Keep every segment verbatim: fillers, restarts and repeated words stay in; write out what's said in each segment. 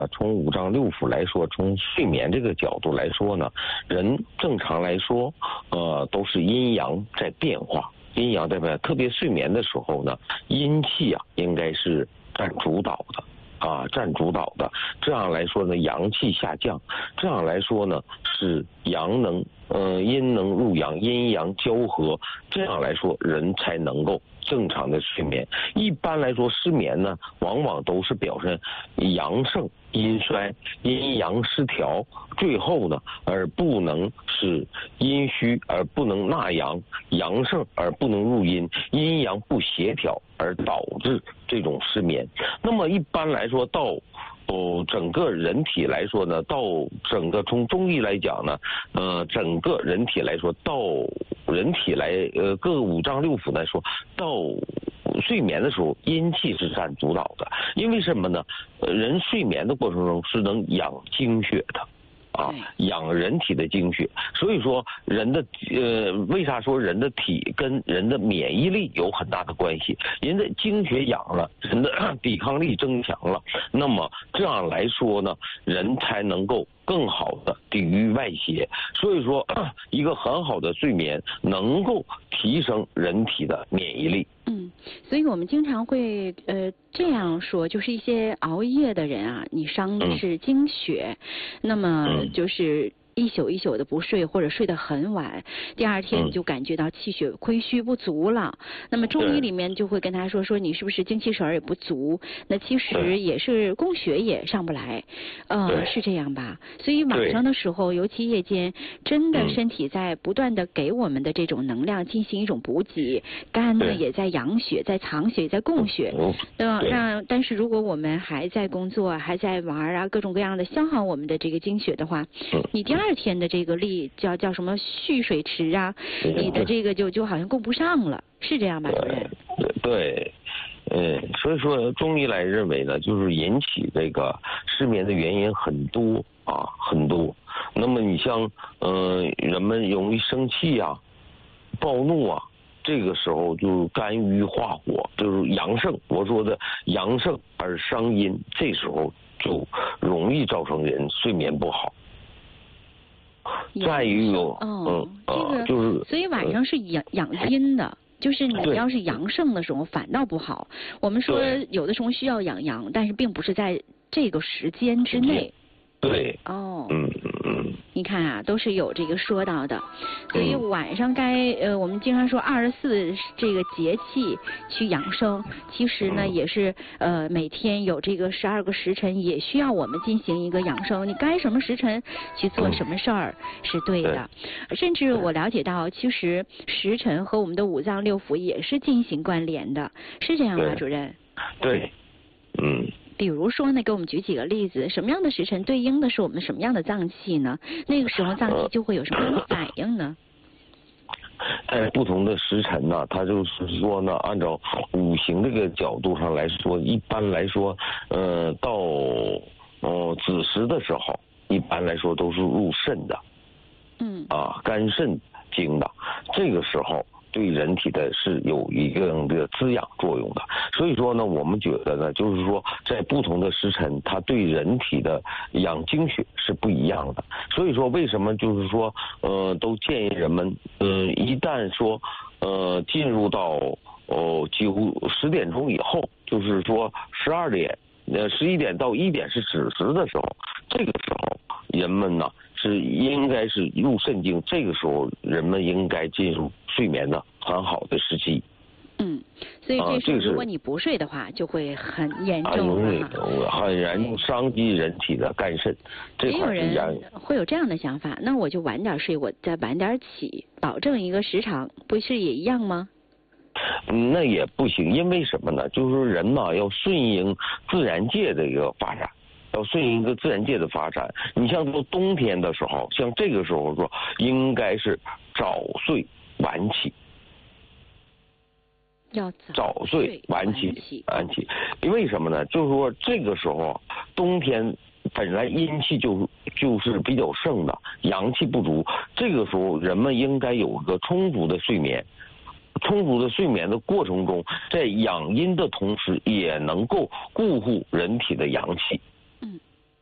从五脏六腑来说，从睡眠这个角度来说呢，人正常来说，呃，都是阴阳在变化，阴阳在变化，特别睡眠的时候呢，阴气啊应该是占主导的。啊，占主导的，这样来说呢，阳气下降，这样来说呢，是阳能，呃，阴能入阳，阴阳交合，这样来说人才能够正常的睡眠。一般来说，失眠呢，往往都是表现阳盛阴衰，阴阳失调，最后呢，而不能是阴虚而不能纳阳，阳盛而不能入阴，阴阳不协调而导致这种失眠。那么一般来说，到哦整个人体来说呢，到整个从中医来讲呢，呃，整个人体来说，到人体来呃各个五脏六腑来说，到睡眠的时候，阴气是占主导的。因为什么呢？呃，人睡眠的过程中是能养精血的。啊，养人体的精血，所以说人的呃，为啥说人的体跟人的免疫力有很大的关系？人的精血养了，人的抵抗力增强了，那么这样来说呢，人才能够更好的抵御外邪。所以说，一个很好的睡眠能够提升人体的免疫力。 嗯，所以我们经常会呃这样说，就是一些熬夜的人啊，你伤的是精血，嗯、那么就是一宿一宿的不睡，或者睡得很晚，第二天你就感觉到气血亏虚不足了。嗯、那么中医里面就会跟他说说你是不是精气神也不足？那其实也是供血也上不来，呃，是这样吧？所以晚上的时候，尤其夜间，真的身体在不断的给我们的这种能量进行一种补给，肝呢也在养血，在藏血，在供血。那那但是如果我们还在工作，还在玩啊，各种各样的消耗我们的这个精血的话，你第二二天的这个力叫叫什么蓄水池啊，你的这个就就好像供不上了，是这样吧，主任？ 对，嗯，所以说中医来认为呢，就是引起这个失眠的原因很多啊，很多。那么你像呃人们容易生气啊、暴怒啊，这个时候就肝郁化火，就是阳盛。我说的阳盛而伤阴，这时候就容易造成人睡眠不好。再一个， 哦， 嗯， 这个就是， 所以晚上是养养阴的，就是你要是阳盛的时候反倒不好。我们说有的时候需要养阳，但是并不是在这个时间之内。 对。 哦。 嗯嗯。 你看啊，都是有这个说到的，所以晚上该呃，我们经常说二十四这个节气去养生，其实呢也是呃每天有这个十二个时辰，也需要我们进行一个养生。你该什么时辰去做什么事儿是对的，甚至我了解到，其实时辰和我们的五脏六腑也是进行关联的，是这样吗，主任？ 对，嗯。 比如说呢，给我们举几个例子，什么样的时辰对应的是我们什么样的脏器呢？那个时候脏器就会有什么样的反应呢？ 在不同的时辰呢，它就是说呢，按照五行这个角度上来说，一般来说，呃，到呃子时的时候，一般来说都是入肾的，嗯，啊，肝肾经的，这个时候对人体的是有一定的滋养作用的。所以说呢，我们觉得呢，就是说在不同的时辰，它对人体的养精血是不一样的。所以说为什么就是说呃都建议人们呃一旦说呃进入到哦、呃、几乎十点钟以后，就是说十二点呃十一点到一点是子时的时候，这个时候人们呢是应该是入肾经，这个时候人们应该进入睡眠的很好的时期。 嗯，所以这时候如果你不睡的话，就会很严重了哈，很严重，伤及人体的肝肾。这块也有人会有这样的想法，那我就晚点睡，我再晚点起，保证一个时长，不是也一样吗？ 嗯，那也不行，因为什么呢？就是说人呢要顺应自然界的一个发展。要顺应一个自然界的发展，你像说冬天的时候，像这个时候说，应该是早睡晚起， 要早睡晚起，晚起。因为什么呢？就是说这个时候冬天本来阴气就就是比较盛的，阳气不足，这个时候人们应该有一个充足的睡眠。充足的睡眠的过程中，在养阴的同时，也能够固护人体的阳气。 嗯，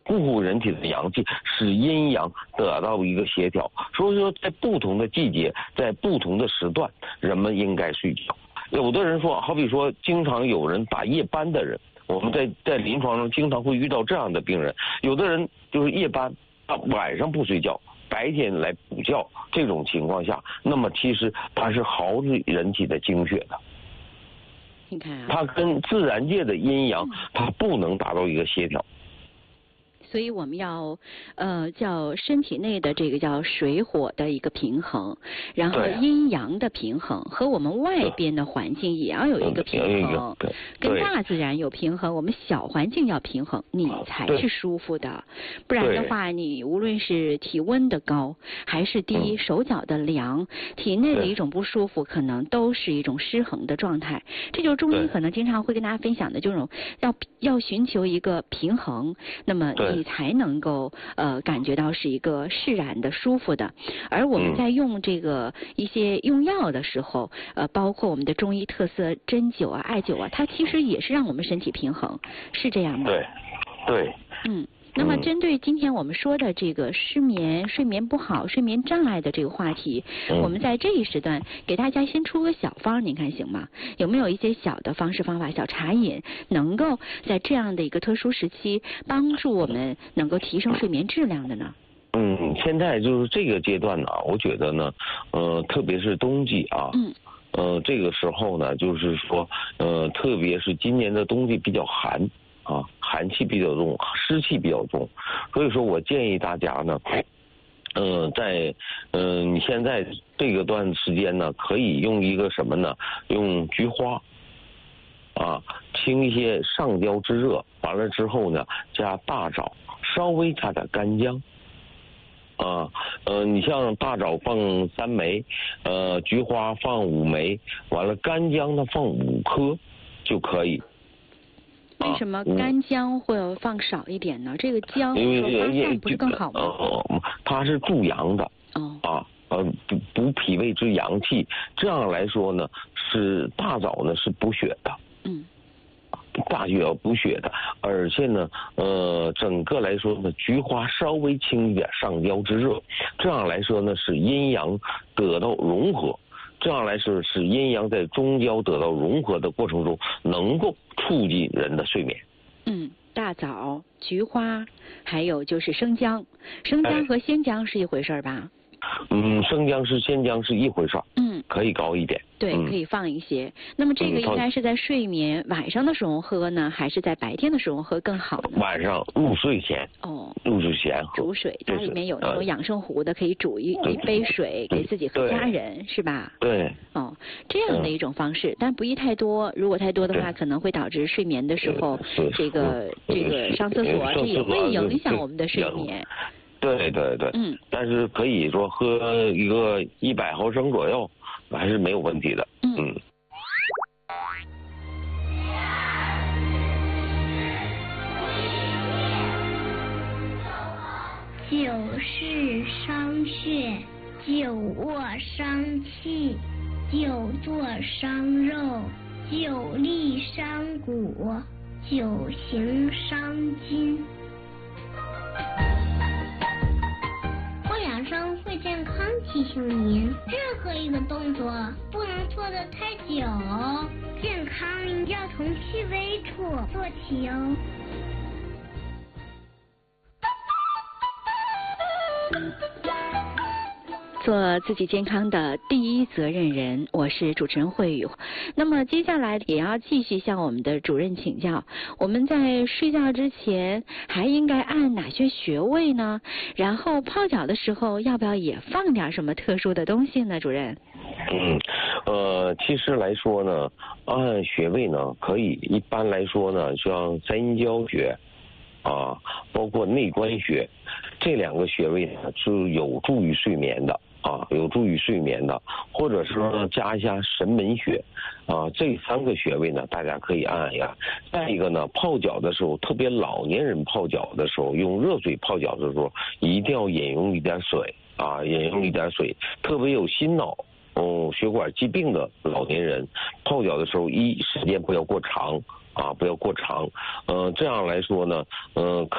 固护人体的阳气，使阴阳得到一个协调。所以说，在不同的季节，在不同的时段，人们应该睡觉。有的人说，好比说，经常有人打夜班的人，我们在在临床上经常会遇到这样的病人，有的人就是夜班，他晚上不睡觉，白天来补觉，这种情况下，那么其实它是耗着人体的精血的。 你看啊， 它跟自然界的阴阳，它不能达到一个协调。 所以我们要呃叫身体内的这个叫水火的一个平衡，然后阴阳的平衡，和我们外边的环境也要有一个平衡，跟大自然有平衡，我们小环境要平衡，你才是舒服的。不然的话，你无论是体温的高还是低，手脚的凉，体内的一种不舒服，可能都是一种失衡的状态。这就是中医可能经常会跟大家分享的这种要要寻求一个平衡，那么你你才能够呃感觉到是一个释然的舒服的。而我们在用这个一些用药的时候，呃，包括我们的中医特色针灸啊、艾灸啊，它其实也是让我们身体平衡，是这样吗？ 对，对。 嗯。那么针对今天我们说的这个失眠、睡眠不好、睡眠障碍的这个话题，我们在这一时段给大家先出个小方，您看行吗？有没有一些小的方式方法、小茶饮，能够在这样的一个特殊时期帮助我们能够提升睡眠质量的呢？ 嗯，现在就是这个阶段呢，我觉得呢，呃，特别是冬季啊，嗯，呃，这个时候呢，就是说，呃，特别是今年的冬季比较寒。啊，寒气比较重，湿气比较重，所以说我建议大家呢，嗯、呃，在嗯、呃，你现在这个段时间呢，可以用一个什么呢？用菊花，啊，清一些上焦之热，完了之后呢，加大枣，稍微加点干姜。啊，呃，你像大枣放三枚，呃，菊花放五枚，完了干姜呢放五颗就可以。 为什么干姜会放少一点呢？这个姜和花散不是更好吗？ 呃，它是助阳的。哦。啊，呃，补补脾胃之阳气，这样来说呢，是大枣呢是补血的。嗯。大血要补血的，而且呢，呃，整个来说呢，菊花稍微清一点上焦之热，这样来说呢，使阴阳得到融合。这样来说，使阴阳在中焦得到融合的过程中，能够促进人的睡眠。嗯， 大枣、菊花，还有就是生姜，生姜和鲜姜是一回事吧？ 嗯，生姜是鲜姜是一回事。嗯，可以高一点。 对，可以放一些。那么这个应该是在睡眠晚上的时候喝呢，还是在白天的时候喝更好呢？ 晚上入睡前。哦。入睡前喝。 煮水，家里面有那种养生壶的，可以煮一一杯水给自己和家人，是吧？ 对。 哦，这样的一种方式，但不宜太多。如果太多的话，可能会导致睡眠的时候，这个这个上厕所，这也会影响我们的睡眠。 对对对，嗯，但是可以说喝一个一百毫升左右，还是没有问题的，嗯。嗯久视伤血，久卧伤气，久坐伤肉，久立伤骨，久行伤筋。养生会健康提醒您，任何一个动作不能做得太久，健康要从细微处做起哦。 做自己健康的第一责任人，我是主持人慧宇。那么接下来也要继续向我们的主任请教，我们在睡觉之前还应该按哪些穴位呢？然后泡脚的时候要不要也放点什么特殊的东西呢？主任？ 嗯，呃，其实来说呢，按穴位呢，可以一般来说呢，像三阴交穴啊，包括内关穴，这两个穴位呢是有助于睡眠的。啊，有助于睡眠的，或者是说加一下神门穴，啊，这三个穴位呢，大家可以按一按。再一个呢，泡脚的时候，特别老年人泡脚的时候，用热水泡脚的时候，一定要饮用一点水啊，饮用一点水。特别有心脑哦血管疾病的老年人，泡脚的时候，一时间不要过长啊，不要过长。嗯、呃，这样来说呢，嗯、呃。